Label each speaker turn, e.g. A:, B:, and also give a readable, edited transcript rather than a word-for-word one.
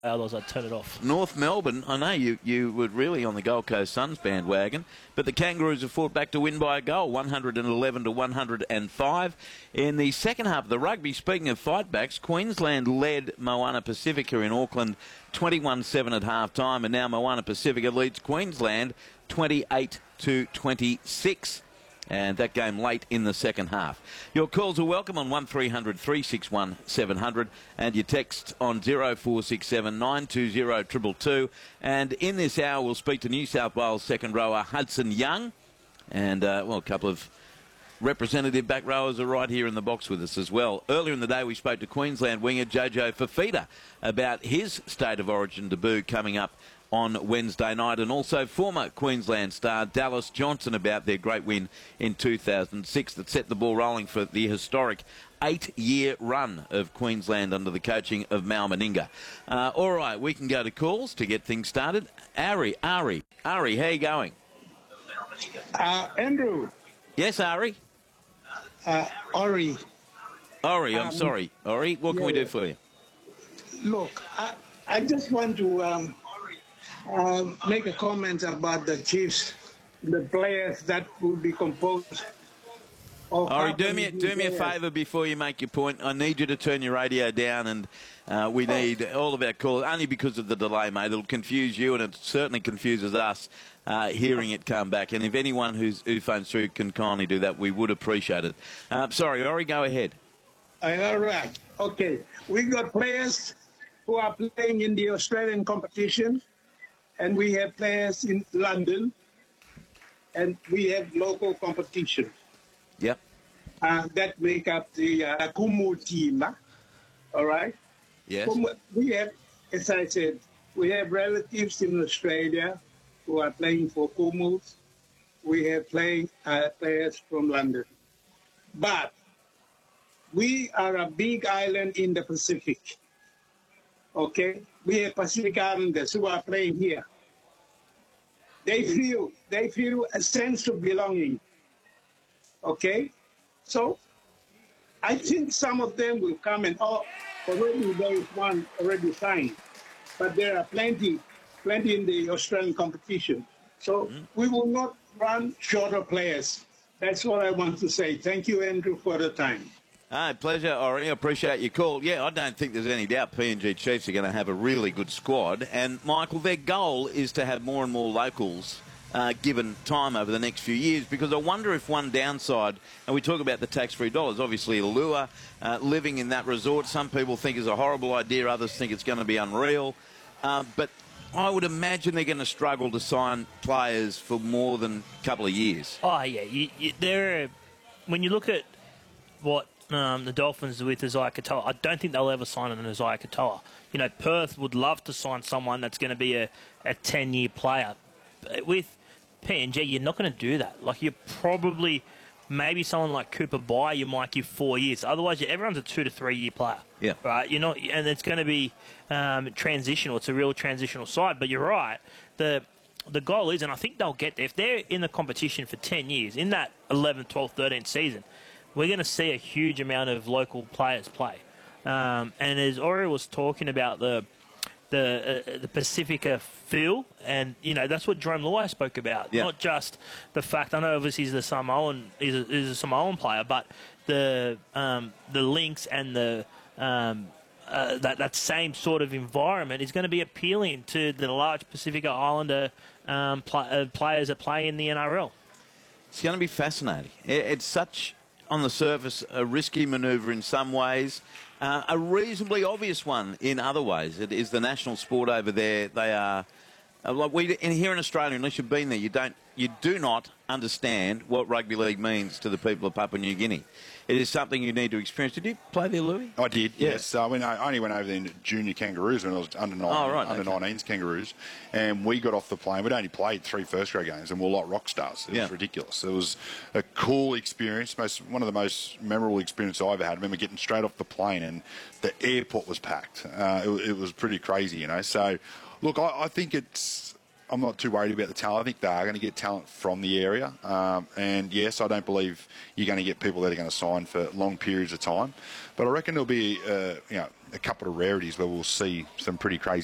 A: Otherwise, I'd turn it off.
B: North Melbourne, I know you were really on the Gold Coast Suns bandwagon, but the Kangaroos have fought back to win by a goal, 111 to 105. In the second half of the rugby, speaking of fightbacks, Queensland led Moana Pacifica in Auckland 21-7 at half-time, and now Moana Pacifica leads Queensland 28 to 26. And that game late in the second half. Your calls are welcome on 1300 361 700 and your text on 0467 920 222. And in this hour, we'll speak to New South Wales second rower Hudson Young. And, a couple of representative back rowers are right here in the box with us as well. Earlier in the day, we spoke to Queensland winger Jojo Fifita about his State of Origin debut coming up on Wednesday night, and also former Queensland star Dallas Johnson about their great win in 2006 that set the ball rolling for the historic 8-year run of Queensland under the coaching of Mal Meninga. All right, we can go to calls to get things started. Ari, how you going?
C: Andrew.
B: Yes, Ari?
C: Ori.
B: Ori, I'm sorry. Ori, what can we do for you?
C: Look, I just want to make a comment about the Chiefs, the players that will be composed of...
B: Ori, do me a favour before you make your point. I need you to turn your radio down, and we need all of our calls, only because of the delay, mate. It'll confuse you, and it certainly confuses us hearing it come back. And if anyone who phones through can kindly do that, we would appreciate it. Sorry, Ori, go ahead.
C: All right. Okay. We got players who are playing in the Australian competition, and we have players in London, and we have local competition.
B: Yep.
C: That make up the Kumu team. All right?
B: Yes.
C: We have, as I said, we have relatives in Australia who are playing for Kumu. We have players from London. But we are a big island in the Pacific. Okay? We have Pacific Islanders who are playing here. They feel a sense of belonging. Okay? So I think some of them will come and already there is one already signed. But there are plenty in the Australian competition. So we will not run short of players. That's what I want to say. Thank you, Andrew, for the time.
B: Pleasure, Ori. I appreciate your call. Yeah, I don't think there's any doubt PNG Chiefs are going to have a really good squad. And, Michael, their goal is to have more and more locals given time over the next few years, because I wonder if one downside, and we talk about the tax-free dollars, obviously allure, living in that resort, some people think is a horrible idea, others think it's going to be unreal. But I would imagine they're going to struggle to sign players for more than a couple of years.
A: Oh, yeah. When you look at what the Dolphins with Isaiah Katoa, I don't think they'll ever sign an Isaiah Katoa. You know, Perth would love to sign someone that's going to be a 10-year player. But with PNG, you're not going to do that. Like, you're probably, maybe someone like Cooper Bye, you might give 4 years. Otherwise, everyone's a 2 to 3 year player.
B: Yeah.
A: Right? You're not, and it's going to be transitional. It's a real transitional side. But you're right. The goal is, and I think they'll get there, if they're in the competition for 10 years, in that 11th, 12th, 13th season, we're going to see a huge amount of local players play. And as Ori was talking about the Pacifica feel, and that's what Jerome Luai spoke about. Yeah. Not just the fact, I know obviously he's a Samoan player, but the links and the that same sort of environment is going to be appealing to the large Pacifica Islander players that play in the NRL.
B: It's going to be fascinating. It's such, on the surface, a risky manoeuvre in some ways, a reasonably obvious one in other ways. It is the national sport over there. They are like here in Australia. Unless you've been there, you do not understand what rugby league means to the people of Papua New Guinea. It is something you need to experience. Did you play there, Louis?
D: I did, yes. I only went over there in junior Kangaroos when I was under 19s Kangaroos, and we got off the plane. We'd only played 3 first-grade games, and we were like rock stars. It was ridiculous. It was a cool experience, one of the most memorable experiences I ever had. I remember getting straight off the plane, and the airport was packed. It was pretty crazy, So, look, I think I'm not too worried about the talent. I think they are going to get talent from the area. And, yes, I don't believe you're going to get people that are going to sign for long periods of time. But I reckon there'll be, a couple of rarities where we'll see some pretty crazy